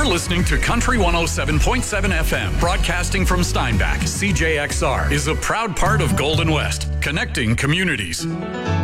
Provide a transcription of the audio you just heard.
You're listening to Country 107.7 FM, broadcasting from Steinbach. CJXR is a proud part of Golden West, connecting communities.